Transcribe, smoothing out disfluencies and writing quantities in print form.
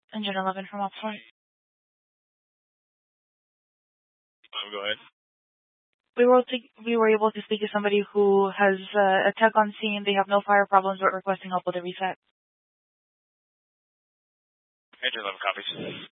Engine 11 from Oxford. Go ahead. We were able to speak to somebody who has a tech on scene. They have no fire problems, but requesting help with a reset. Engine 11 copies.